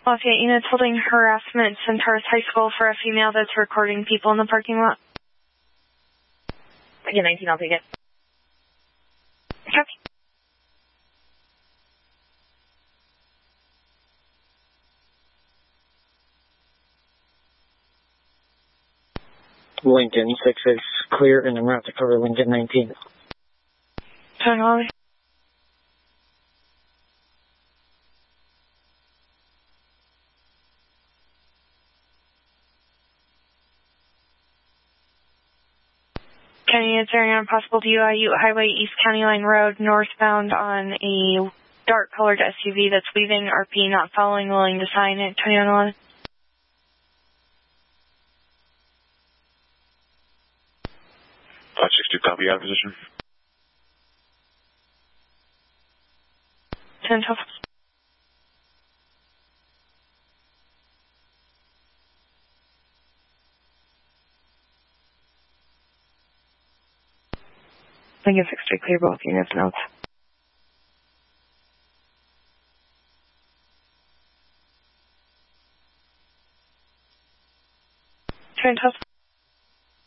Lafayette units holding harassment at Centaurus High School for a female that's recording people in the parking lot. I get 19, I'll take it. Copy. Lincoln 6 is clear and en route to cover Lincoln 19. Turn on. County answering on a possible DUI, Ute Highway, East County Line Road, northbound on a dark-colored SUV that's leaving. RP not following, willing to sign it. 2111. 562, copy, out of position. 1012. Lincoln 6 clear both units notes. Turn tough.